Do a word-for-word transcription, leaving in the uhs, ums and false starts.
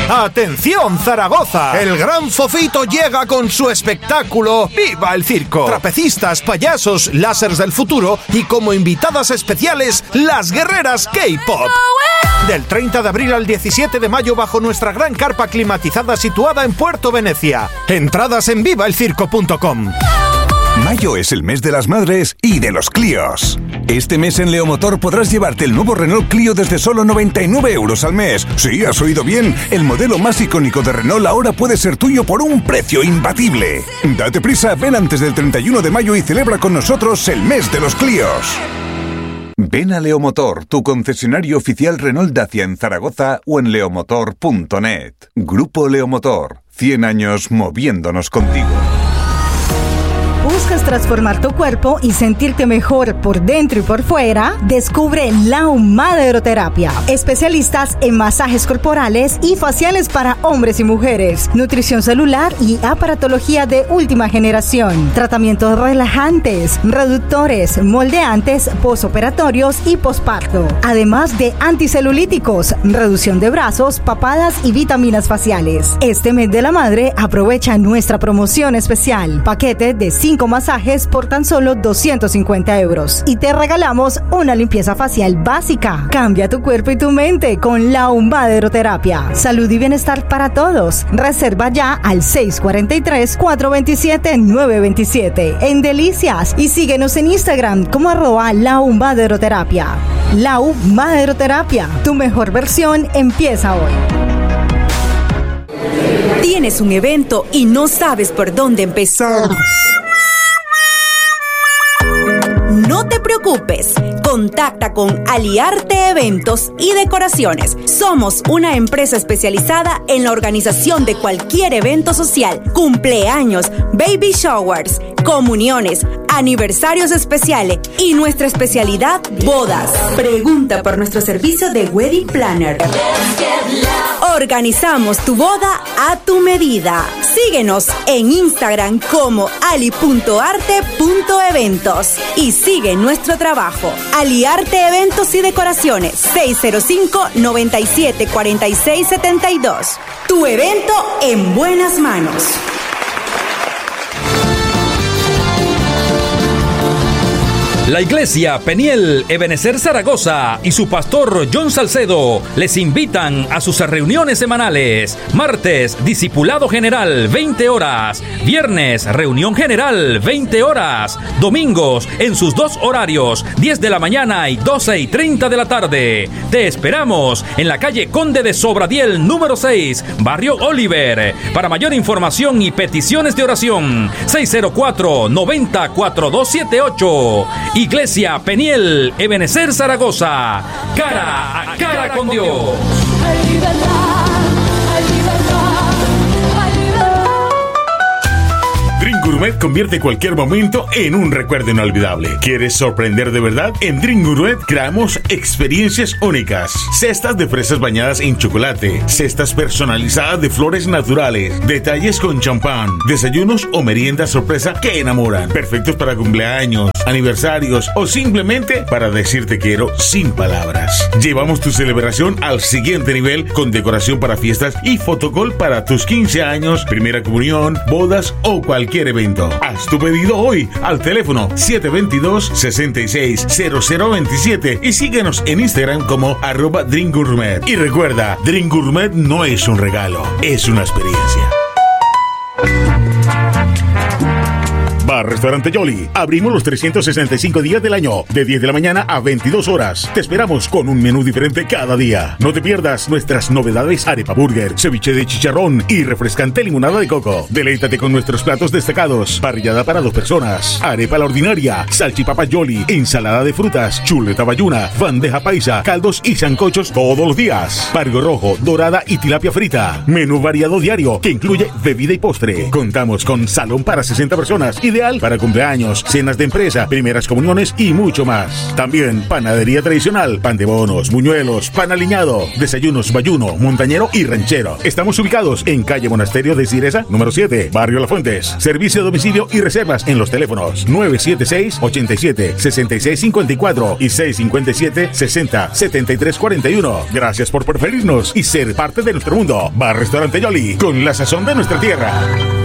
¡Atención, Zaragoza! El Gran Fofito llega con su espectáculo ¡Viva el Circo! Trapecistas, payasos, lásers del futuro y como invitadas especiales, las guerreras K-pop. Del treinta de abril al diecisiete de mayo bajo nuestra gran carpa climatizada situada en Puerto Venecia. Entradas en viva el circo punto com. Mayo es el mes de las madres y de los Clios. Este mes en Leomotor podrás llevarte el nuevo Renault Clio desde solo noventa y nueve euros al mes. Sí, has oído bien. El modelo más icónico de Renault ahora puede ser tuyo por un precio imbatible. Date prisa, ven antes del treinta y uno de mayo y celebra con nosotros el mes de los Clios. Ven a Leomotor, tu concesionario oficial Renault Dacia en Zaragoza o en leomotor punto net. Grupo Leomotor, cien años moviéndonos contigo. ¿Buscas transformar tu cuerpo y sentirte mejor por dentro y por fuera? Descubre Lau Maderoterapia. Especialistas en masajes corporales y faciales para hombres y mujeres, nutrición celular y aparatología de última generación, tratamientos relajantes, reductores, moldeantes, posoperatorios y posparto, además de anticelulíticos, reducción de brazos, papadas y vitaminas faciales. Este mes de la madre aprovecha nuestra promoción especial, paquete de cinco masajes por tan solo doscientos cincuenta euros y te regalamos una limpieza facial básica. Cambia tu cuerpo y tu mente con la Maderoterapia. Salud y bienestar para todos. Reserva ya al seis cuatro tres, cuatro dos siete, nueve dos siete en Delicias y síguenos en Instagram como arroba Lau Maderoterapia. Lau Maderoterapia, tu mejor versión empieza hoy. Tienes un evento y no sabes por dónde empezar. No te preocupes, contacta con Aliarte Eventos y Decoraciones. Somos una empresa especializada en la organización de cualquier evento social, cumpleaños, baby showers, comuniones, aniversarios especiales y nuestra especialidad, bodas. Pregunta por nuestro servicio de Wedding Planner. Organizamos tu boda a tu medida. Síguenos en Instagram como ali punto arte punto eventos y sigue nuestro trabajo. Aliarte Eventos y Decoraciones, seis cero cinco, nueve siete, cuatro seis siete dos. Tu evento en buenas manos. La Iglesia Peniel Ebenecer Zaragoza y su pastor John Salcedo les invitan a sus reuniones semanales. Martes, discipulado general, veinte horas. Viernes, reunión general, veinte horas. Domingos, en sus dos horarios, diez de la mañana y doce y treinta de la tarde. Te esperamos en la calle Conde de Sobradiel, número seis, Barrio Oliver. Para mayor información y peticiones de oración, seis cero cuatro, noventa, cuarenta y dos setenta y ocho. Iglesia Peniel Ebenecer Zaragoza, cara a cara con Dios. Hay libertad, hay libertad, hay libertad. Dream Gourmet convierte cualquier momento en un recuerdo inolvidable. ¿Quieres sorprender de verdad? En Dream Gourmet creamos experiencias únicas. Cestas de fresas bañadas en chocolate, cestas personalizadas de flores naturales, detalles con champán, desayunos o meriendas sorpresa que enamoran. Perfectos para cumpleaños, aniversarios o simplemente para decirte quiero sin palabras. Llevamos tu celebración al siguiente nivel con decoración para fiestas y fotocall para tus quince años, primera comunión, bodas o cualquier evento. Haz tu pedido hoy al teléfono siete dos dos, seis seis cero cero dos siete y síguenos en Instagram como arroba Dream Gourmet. Y recuerda, Dream Gourmet no es un regalo, es una experiencia. Bar Restaurante Yoli. Abrimos los trescientos sesenta y cinco días del año, de diez de la mañana a veintidós horas. Te esperamos con un menú diferente cada día. No te pierdas nuestras novedades: arepa burger, ceviche de chicharrón y refrescante limonada de coco. Deleítate con nuestros platos destacados: parrillada para dos personas, arepa a la ordinaria, salchipapa Yoli, ensalada de frutas, chuleta bayuna, bandeja paisa, caldos y sancochos todos los días. Pargo rojo, dorada y tilapia frita. Menú variado diario que incluye bebida y postre. Contamos con salón para sesenta personas, ideal para para cumpleaños, cenas de empresa, primeras comuniones y mucho más. También panadería tradicional, pan de bonos, buñuelos, pan aliñado, desayunos bayuno, montañero y ranchero. Estamos ubicados en calle Monasterio de Ciresa, número siete, Barrio Las Fuentes. Servicio de domicilio y reservas en los teléfonos nueve siete seis, ocho siete, seis seis cinco cuatro y seis cinco siete, seis cero, siete tres cuatro uno. Gracias por preferirnos y ser parte de nuestro mundo. Bar Restaurante Yoli, con la sazón de nuestra tierra.